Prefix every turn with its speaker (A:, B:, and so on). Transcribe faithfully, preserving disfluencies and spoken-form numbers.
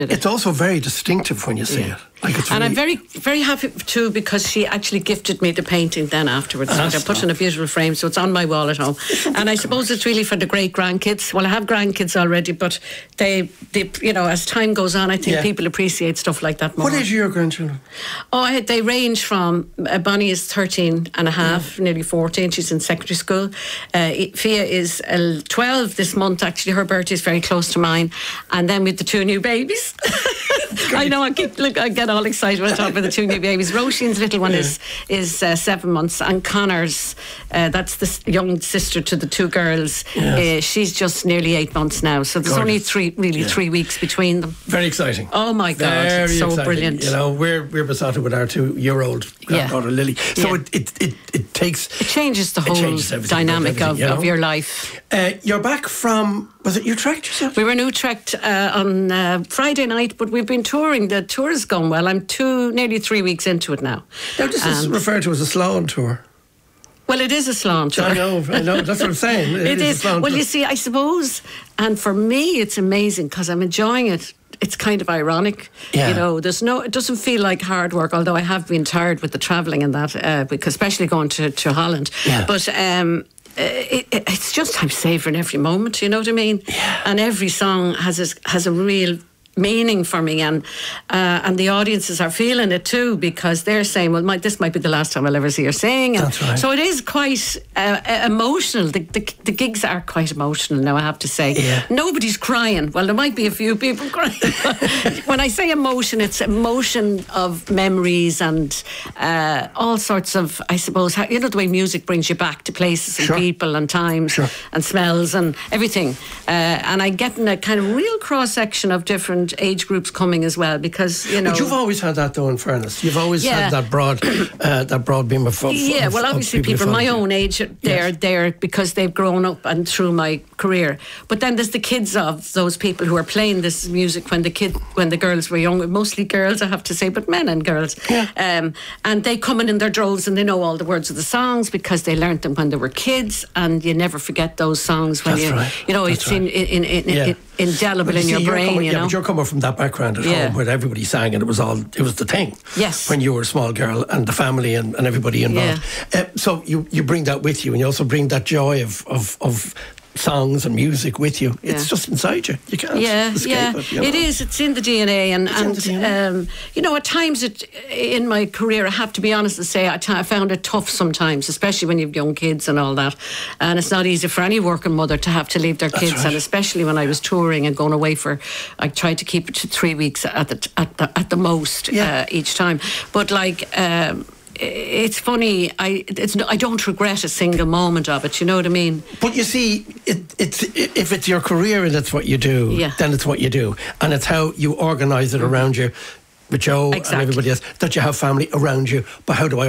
A: It's also very distinctive when you see yeah. it. Like it's
B: and
A: really
B: I'm very, very happy too because she actually gifted me the painting then afterwards.
A: Ah,
B: I put it in a beautiful frame, so it's on my wall at home. And I suppose it's really for the great grandkids. Well, I have grandkids already, but they, they you know, as time goes on, I think
A: yeah.
B: people appreciate stuff like that more.
A: What age are your grandchildren?
B: Oh, I, they range from uh, Bonnie is thirteen and a half, yeah. nearly fourteen. She's in secondary school. Uh, Fia is uh, twelve this month. Actually, her birthday is very close to mine. And then with the two new babies. I know. I keep look. I get all excited when I talk about the two new babies. Roisin's little one yeah. is is uh, seven months, and Connor's uh, that's the young sister to the two girls. Yes. Uh, she's just nearly eight months now. So there's Gorgeous. only three, really yeah. three weeks between them.
A: Very exciting.
B: Oh my God,
A: Very
B: it's so
A: exciting.
B: brilliant.
A: You know, we're we're besotted with our two-year-old granddaughter
B: yeah.
A: Lily. So
B: yeah.
A: it, it it it takes
B: it changes the whole
A: changes
B: dynamic of,
A: you know?
B: of your life.
A: Uh, you're back from, was it Utrecht yourself?
B: We were in Utrecht uh, on uh, Friday night, but we've been touring. The tour has gone well. I'm two, nearly three weeks into it now.
A: Now, this is
B: um,
A: referred to as a slalom tour.
B: Well, it is a slalom tour.
A: I know, I know. That's what I'm saying. It,
B: it
A: is.
B: is.
A: A slalom
B: well,
A: tour.
B: you see, I suppose, and for me, it's amazing because I'm enjoying it. It's kind of ironic,
A: yeah.
B: you know. There's no, it doesn't feel like hard work. Although I have been tired with the travelling and that, uh, because especially going to, to Holland.
A: Yeah.
B: But um, it, it, it's just I'm savouring every moment. You know what I mean?
A: Yeah.
B: And every song has a, has a real meaning for me, and uh, and the audiences are feeling it too because they're saying, well, my, this might be the last time I'll ever see her sing. And
A: That's right.
B: so it is quite uh, emotional. The, the the gigs are quite emotional now, I have to say.
A: Yeah.
B: Nobody's crying. Well, there might be a few people crying. When I say emotion, it's emotion of memories and uh, all sorts of, I suppose, how, you know, the way music brings you back to places and
A: sure.
B: people and times
A: sure.
B: and smells and everything. Uh, and I'm getting a kind of real cross section of different age groups coming as well because, you know.
A: But you've always had that though, in fairness. You've always
B: yeah.
A: had that broad uh, that broad beam of, of
B: Yeah,
A: of,
B: well, obviously
A: of people,
B: people my
A: you.
B: own age, they're
A: yes.
B: there because they've grown up and through my career. But then there's the kids of those people who are playing this music when the kid, when the girls were young, mostly girls, I have to say, but men and girls.
A: Yeah.
B: Um, and they come in in their droves and they know all the words of the songs because they learnt them when they were kids, and you never forget those songs when
A: That's
B: you,
A: right.
B: you know,
A: That's
B: it's
A: right.
B: in, in, in,
A: Yeah.
B: in, indelible in
A: see,
B: your brain,
A: coming,
B: you
A: yeah,
B: know.
A: but you're coming from that background at
B: Yeah.
A: home where everybody sang and it was all, it was the thing.
B: Yes.
A: When you were a small girl and the family and, and everybody involved.
B: Yeah.
A: Uh, so you, you bring that with you, and you also bring that joy of, of, of songs and music with you. It's
B: Yeah.
A: just inside you. You can't
B: yeah,
A: escape
B: yeah.
A: it. You know?
B: It is. It's in the D N A, and
A: It's in
B: and
A: the D N A.
B: um, you know, at times it, in my career, I have to be honest and say I, t- I found it tough sometimes, especially when you have young kids and all that. And it's not easy for any working mother to have to leave their
A: That's
B: kids,
A: right.
B: and especially when I was touring and going away for, I tried to keep it to three weeks at the at the, at the most
A: Yeah.
B: uh, each time. But like. Um, It's funny. I it's I don't regret a single moment of it. You know what I mean?
A: But you see, it, it's if it's your career and it's what you do,
B: Yeah.
A: then it's what you do, and it's how you organise it around you, with Joe
B: Exactly.
A: and everybody else. That you have family around you. But how do I